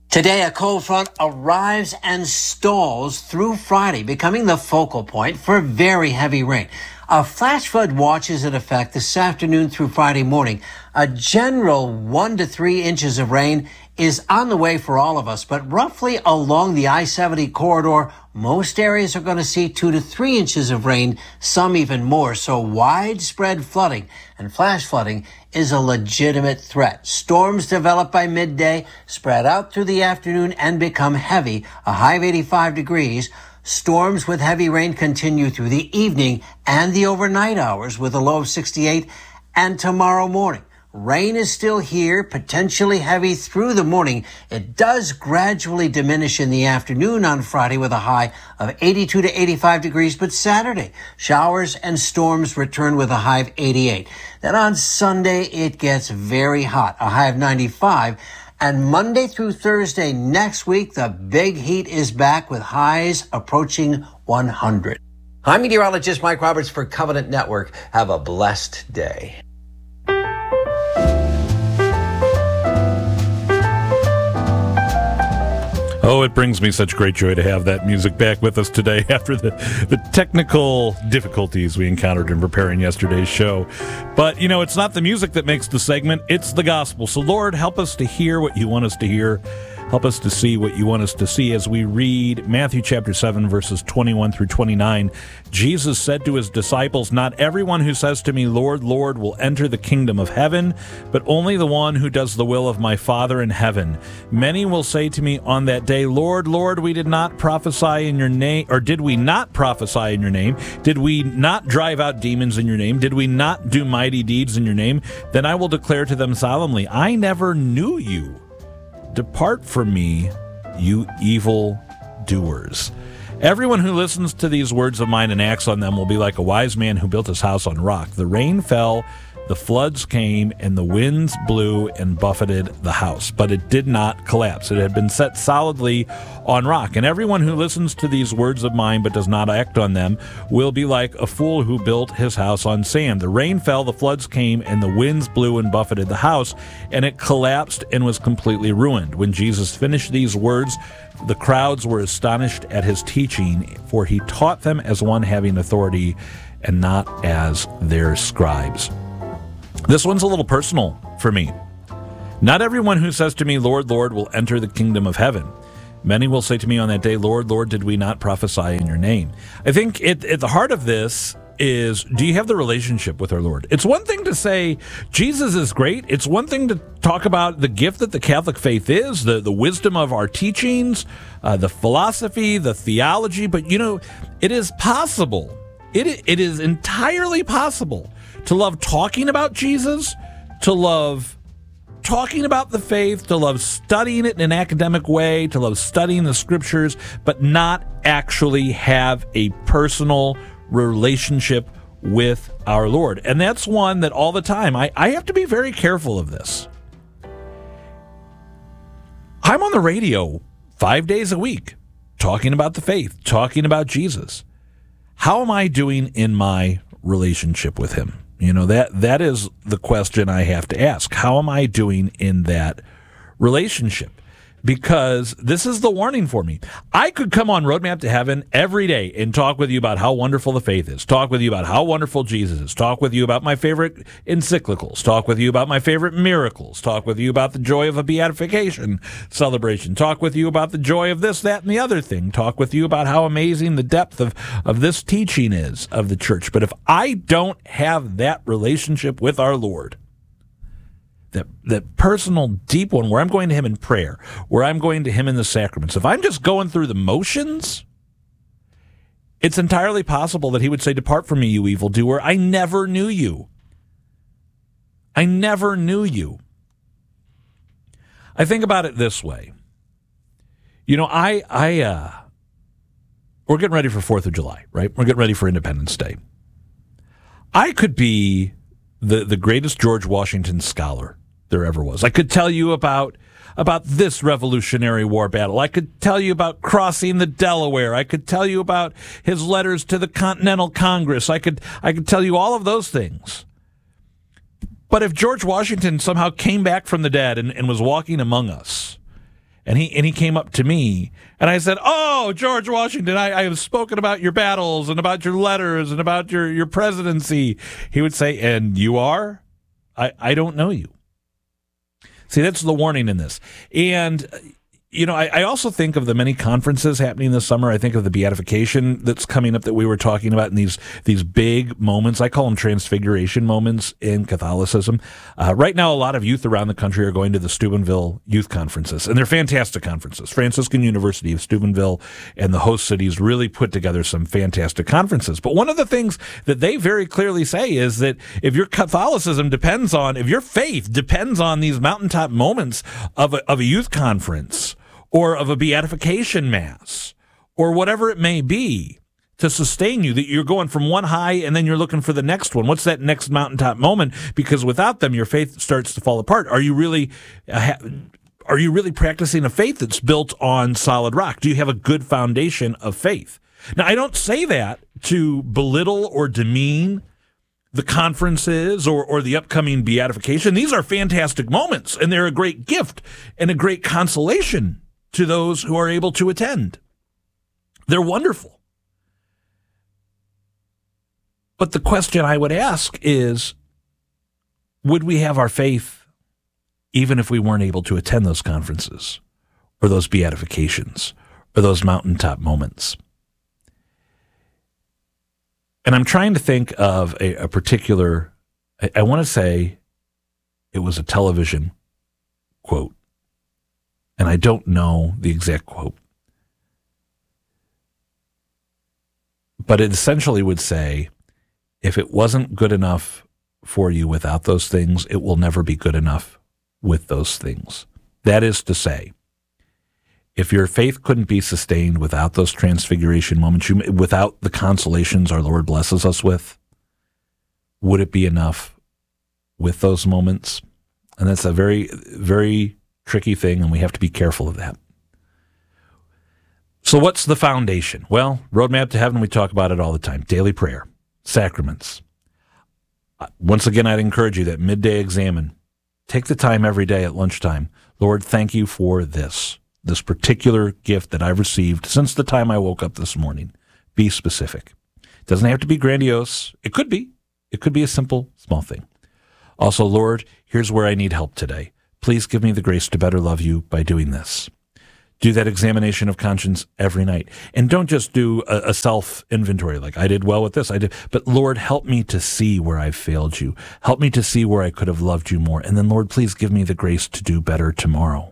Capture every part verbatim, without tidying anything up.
Today, a cold front arrives and stalls through Friday, becoming the focal point for very heavy rain. A flash flood watch is in effect this afternoon through Friday morning. A general one to three inches of rain is on the way for all of us, but roughly along the I seventy corridor, most areas are going to see two to three inches of rain, some even more. So widespread flooding and flash flooding is a legitimate threat. Storms develop by midday, spread out through the afternoon, and become heavy, a high of eighty-five degrees. Storms with heavy rain continue through the evening and the overnight hours with a low of sixty-eight. And tomorrow morning, rain is still here, potentially heavy through the morning. It does gradually diminish in the afternoon on Friday with a high of eighty-two to eighty-five degrees. But Saturday, showers and storms return with a high of eighty-eight. Then on Sunday, it gets very hot, a high of ninety-five. And Monday through Thursday next week, the big heat is back with highs approaching one hundred. I'm meteorologist Mike Roberts for Covenant Network. Have a blessed day. Oh, it brings me such great joy to have that music back with us today after the, the technical difficulties we encountered in preparing yesterday's show. But, you know, it's not the music that makes the segment, it's the gospel. So, Lord, help us to hear what you want us to hear. Help us to see what you want us to see as we read Matthew chapter seven, verses twenty-one through twenty-nine. Jesus said to his disciples, "Not everyone who says to me, 'Lord, Lord,' will enter the kingdom of heaven, but only the one who does the will of my Father in heaven. Many will say to me on that day, 'Lord, Lord, we did not prophesy in your name,' or did we not prophesy in your name? Did we not drive out demons in your name? Did we not do mighty deeds in your name? Then I will declare to them solemnly, I never knew you. Depart from me, you evil doers." Everyone who listens to these words of mine and acts on them will be like a wise man who built his house on rock. The rain fell, the floods came, and the winds blew and buffeted the house. But it did not collapse. It had been set solidly on rock. And everyone who listens to these words of mine but does not act on them will be like a fool who built his house on sand. The rain fell, the floods came, and the winds blew and buffeted the house, and it collapsed and was completely ruined. When Jesus finished these words, the crowds were astonished at his teaching, for he taught them as one having authority and not as their scribes. This one's a little personal for me. Not everyone who says to me, 'Lord, Lord,' will enter the kingdom of heaven. Many will say to me on that day, 'Lord, Lord, did we not prophesy in your name?'" I think it, at the heart of this is, do you have the relationship with our Lord? It's one thing to say Jesus is great. It's one thing to talk about the gift that the Catholic faith is, the, the wisdom of our teachings, uh, the philosophy, the theology. But, you know, it is possible. It It is entirely possible to love talking about Jesus, to love talking about the faith, to love studying it in an academic way, to love studying the scriptures, but not actually have a personal relationship with our Lord. And that's one that all the time, I, I have to be very careful of this. I'm on the radio five days a week talking about the faith, talking about Jesus. How am I doing in my relationship with him? You know, that that is the question I have to ask. How am I doing in that relationship? Because this is the warning for me. I could come on Roadmap to Heaven every day and talk with you about how wonderful the faith is, talk with you about how wonderful Jesus is, talk with you about my favorite encyclicals, talk with you about my favorite miracles, talk with you about the joy of a beatification celebration, talk with you about the joy of this, that, and the other thing, talk with you about how amazing the depth of, of this teaching is of the church. But if I don't have that relationship with our Lord, That, that personal, deep one, where I'm going to him in prayer, where I'm going to him in the sacraments, if I'm just going through the motions, it's entirely possible that he would say, "Depart from me, you evildoer. I never knew you. I never knew you." I think about it this way. You know, I, I, uh, we're getting ready for fourth of July, right? We're getting ready for Independence Day. I could be the, the greatest George Washington scholar there ever was. I could tell you about about this Revolutionary War battle. I could tell you about crossing the Delaware. I could tell you about his letters to the Continental Congress. I could I could tell you all of those things. But if George Washington somehow came back from the dead and, and was walking among us, And he and he came up to me, and I said, "Oh, George Washington, I, I have spoken about your battles and about your letters and about your, your presidency." He would say, "And you are? I, I don't know you." See, that's the warning in this. And, you know, I, I also think of the many conferences happening this summer. I think of the beatification that's coming up that we were talking about, and these these big moments. I call them transfiguration moments in Catholicism. Uh, right now, a lot of youth around the country are going to the Steubenville youth conferences, and they're fantastic conferences. Franciscan University of Steubenville and the host cities really put together some fantastic conferences. But one of the things that they very clearly say is that if your Catholicism depends on, if your faith depends on these mountaintop moments of a, of a youth conference, or of a beatification mass, or whatever it may be, to sustain you, that you're going from one high and then you're looking for the next one. What's that next mountaintop moment? Because without them, your faith starts to fall apart. Are you really, uh, are you really practicing a faith that's built on solid rock? Do you have a good foundation of faith? Now, I don't say that to belittle or demean the conferences or, or the upcoming beatification. These are fantastic moments, and they're a great gift and a great consolation to those who are able to attend. They're wonderful. But the question I would ask is, would we have our faith even if we weren't able to attend those conferences or those beatifications or those mountaintop moments? And I'm trying to think of a, a particular, I, I want to say it was a television quote, and I don't know the exact quote. But it essentially would say, if it wasn't good enough for you without those things, it will never be good enough with those things. That is to say, if your faith couldn't be sustained without those transfiguration moments, you, without the consolations our Lord blesses us with, would it be enough with those moments? And that's a very, very tricky thing, and we have to be careful of that. So what's the foundation? Well, Roadmap to Heaven, we talk about it all the time. Daily prayer, sacraments. Once again, I'd encourage you that midday examine. Take the time every day at lunchtime. Lord, thank you for this. This particular gift that I've received since the time I woke up this morning. Be specific. It doesn't have to be grandiose. It could be. It could be a simple, small thing. Also, Lord, here's where I need help today. Please give me the grace to better love you by doing this. Do that examination of conscience every night. And don't just do a, a self-inventory like, I did well with this, I did. But Lord, help me to see where I've failed you. Help me to see where I could have loved you more. And then, Lord, please give me the grace to do better tomorrow.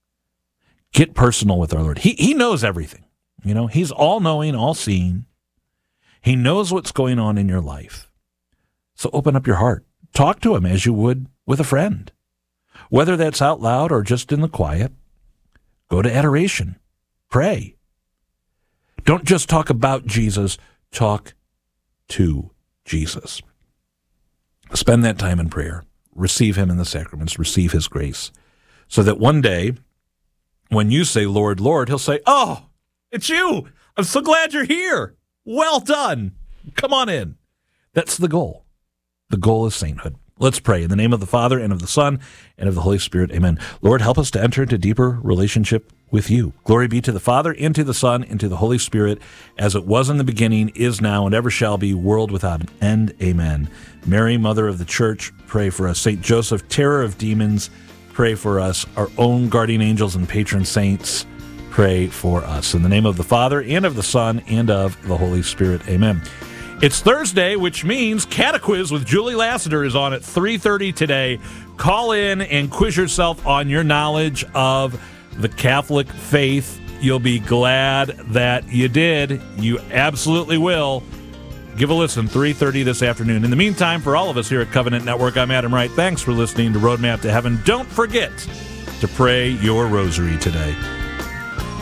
Get personal with our Lord. He he knows everything. You know, he's all-knowing, all-seeing. He knows what's going on in your life. So open up your heart. Talk to him as you would with a friend. Whether that's out loud or just in the quiet, go to adoration. Pray. Don't just talk about Jesus. Talk to Jesus. Spend that time in prayer. Receive him in the sacraments. Receive his grace. So that one day, when you say, Lord, Lord, he'll say, oh, it's you. I'm so glad you're here. Well done. Come on in. That's the goal. The goal is sainthood. Let's pray. In the name of the Father, and of the Son, and of the Holy Spirit. Amen. Lord, help us to enter into deeper relationship with you. Glory be to the Father, and to the Son, and to the Holy Spirit, as it was in the beginning, is now, and ever shall be, world without an end. Amen. Mary, Mother of the Church, pray for us. Saint Joseph, terror of demons, pray for us. Our own guardian angels and patron saints, pray for us. In the name of the Father, and of the Son, and of the Holy Spirit. Amen. It's Thursday, which means Catequiz with Julie Lassiter is on at three thirty today. Call in and quiz yourself on your knowledge of the Catholic faith. You'll be glad that you did. You absolutely will. Give a listen, three thirty this afternoon. In the meantime, for all of us here at Covenant Network, I'm Adam Wright. Thanks for listening to Roadmap to Heaven. Don't forget to pray your rosary today.